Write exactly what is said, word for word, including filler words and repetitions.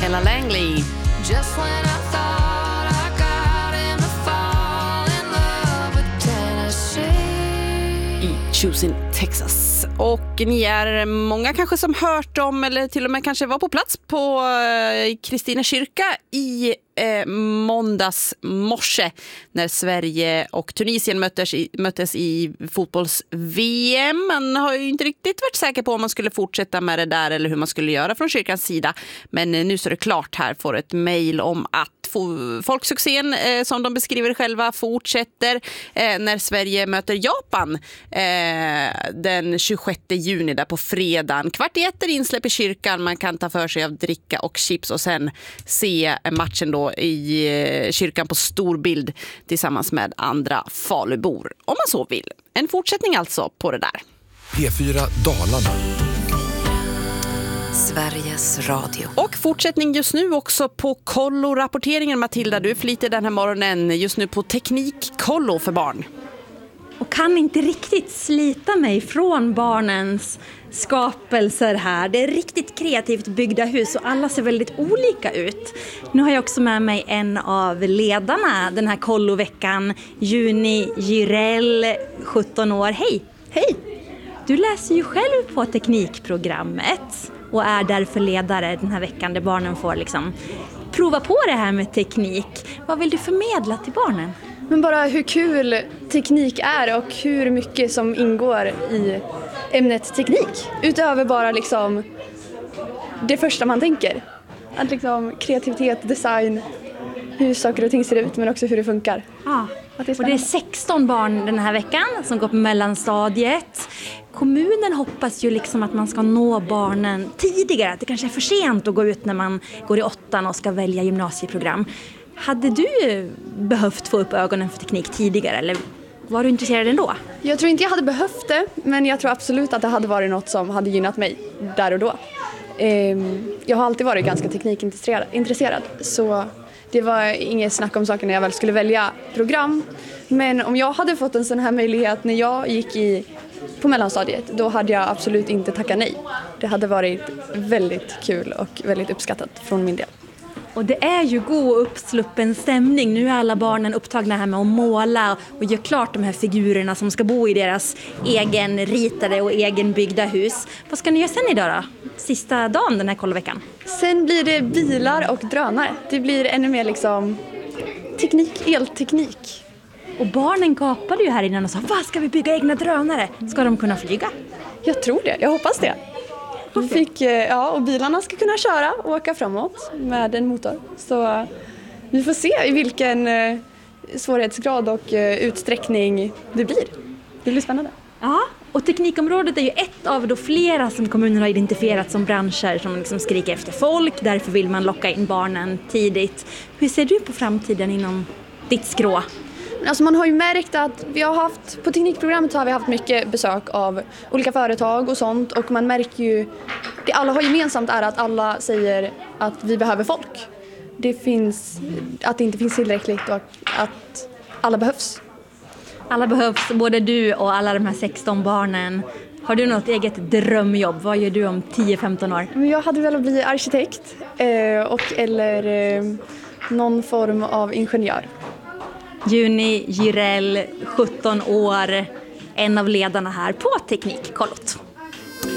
Ella Langley. Just when I thought I got him to fall in love with Tennessee. I Choosing Texas. Och ni är många kanske som hört om eller till och med kanske var på plats på Kristina kyrka i eh, måndags morse när Sverige och Tunisien möttes i, möttes i fotbolls-V M. Man har ju inte riktigt varit säker på om man skulle fortsätta med det där eller hur man skulle göra från kyrkans sida. Men nu så är det klart här, får ett mejl om att folksuccén eh, som de beskriver själva fortsätter eh, när Sverige möter Japan eh, den tjugosjätte juni där på fredagen. Kvart i ett är insläpp i kyrkan. Man kan ta för sig av dricka och chips och sen se matchen då i eh, kyrkan på stor bild tillsammans med andra Falubor om man så vill. En fortsättning alltså på det där. P fyra Dalarna. Sveriges Radio. Och fortsättning just nu också på Kollo-rapporteringen. Matilda, du är flitig den här morgonen just nu på Teknik-Kollo för barn. Och kan inte riktigt slita mig från barnens skapelser här. Det är riktigt kreativt byggda hus och alla ser väldigt olika ut. Nu har jag också med mig en av ledarna den här Kollo-veckan, Juni Gyrell, sjutton år. Hej! Hej! Du läser ju själv på teknikprogrammet och är därför ledare den här veckan där barnen får liksom prova på det här med teknik. Vad vill du förmedla till barnen? Men bara hur kul teknik är och hur mycket som ingår i ämnet teknik. Utöver bara liksom det första man tänker. Att liksom kreativitet, design, hur saker och ting ser ut men också hur det funkar. Ja, Att det är och det är sexton barn den här veckan som går på mellanstadiet. Kommunen hoppas ju liksom att man ska nå barnen tidigare. Att det kanske är för sent att gå ut när man går i åttan och ska välja gymnasieprogram. Hade du behövt få upp ögonen för teknik tidigare eller var du intresserad ändå? Jag tror inte jag hade behövt det, men jag tror absolut att det hade varit något som hade gynnat mig där och då. Jag har alltid varit ganska teknikintresserad, så det var inget snack om saker när jag väl skulle välja program. Men om jag hade fått en sån här möjlighet när jag gick i, på mellanstadiet, då hade jag absolut inte tackat nej. Det hade varit väldigt kul och väldigt uppskattat från min del. Och det är ju god uppsluppen stämning. Nu är alla barnen upptagna här med att måla och göra klart de här figurerna som ska bo i deras egen ritade och egenbyggda hus. Vad ska ni göra sen idag då? Sista dagen den här kollveckan. Sen blir det bilar och drönare. Det blir ännu mer liksom teknik, elteknik. Och barnen gapade ju här innan och sa, vad ska vi bygga egna drönare? Ska de kunna flyga? Jag tror det, jag hoppas det. Vi fick, ja, och bilarna ska kunna köra och åka framåt med en motor. Så vi får se i vilken svårighetsgrad och utsträckning det blir. Det blir spännande. Ja, och teknikområdet är ju ett av då flera som kommunen har identifierat som branscher som liksom skriker efter folk. Därför vill man locka in barnen tidigt. Hur ser du på framtiden inom ditt skrå? Alltså man har ju märkt att vi har haft, på teknikprogrammet har vi haft mycket besök av olika företag och sånt. Och man märker ju, det alla har gemensamt är att alla säger att vi behöver folk. Det finns, att det inte finns tillräckligt och att alla behövs. Alla behövs, både du och alla de här sexton barnen. Har du något eget drömjobb? Vad gör du om tio femton år? Jag hade velat bli arkitekt och eller någon form av ingenjör. Juni Gyrell, sjutton år, en av ledarna här på Teknikkollot.